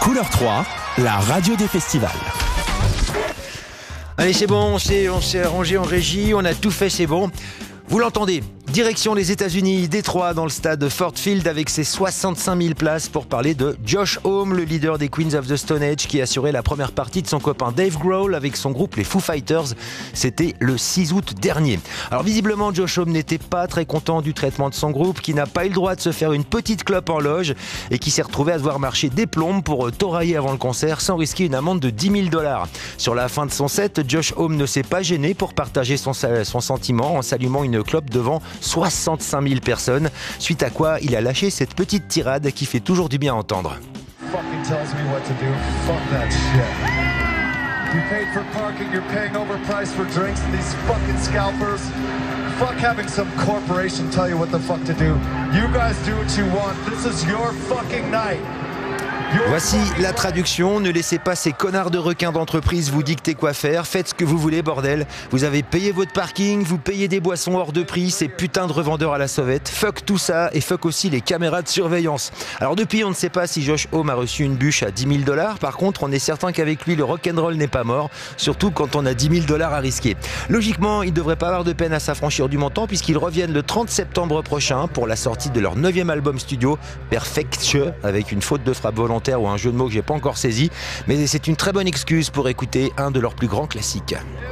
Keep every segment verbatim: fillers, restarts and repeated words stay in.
Couleur trois, la radio des festivals. Allez, c'est bon, on s'est, on s'est arrangé en régie, on a tout fait, c'est bon. Vous l'entendez, direction les États-Unis, Détroit, dans le stade Ford Field avec ses soixante-cinq mille places pour parler de Josh Homme, le leader des Queens of the Stone Age, qui assurait la première partie de son copain Dave Grohl avec son groupe les Foo Fighters. C'était le six août dernier. Alors visiblement, Josh Homme n'était pas très content du traitement de son groupe, qui n'a pas eu le droit de se faire une petite clope en loge et qui s'est retrouvé à devoir marcher des plombes pour torailler avant le concert sans risquer une amende de dix mille dollars. Sur la fin de son set, Josh Homme ne s'est pas gêné pour partager son, son sentiment en s'allumant une clope devant soixante-cinq mille personnes, suite à quoi il a lâché cette petite tirade qui fait toujours du bien à entendre. Fucking tells me what to do. Fuck that shit. You paid for parking, you're paying overpriced for drinks, and these fucking scalpers. Fuck having some corporation tell you what the fuck to do. You guys do what you want. This is your fucking night. Voici la traduction. Ne laissez pas ces connards de requins d'entreprise vous dicter quoi faire. Faites ce que vous voulez, bordel. Vous avez payé votre parking, vous payez des boissons hors de prix, ces putains de revendeurs à la sauvette. Fuck tout ça et fuck aussi les caméras de surveillance. Alors depuis, on ne sait pas si Josh Homme a reçu une bûche à dix mille dollars. Par contre, on est certain qu'avec lui, le rock'n'roll n'est pas mort. Surtout quand on a dix mille dollars à risquer. Logiquement, il ne devrait pas avoir de peine à s'affranchir du montant puisqu'ils reviennent le trente septembre prochain pour la sortie de leur neuvième album studio, Perfection, avec une faute de frappe volontaire ou un jeu de mots que j'ai pas encore saisi, mais c'est une très bonne excuse pour écouter un de leurs plus grands classiques.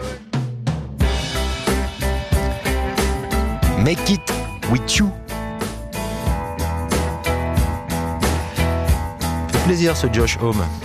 Make It With You. Fait plaisir ce Josh Homme.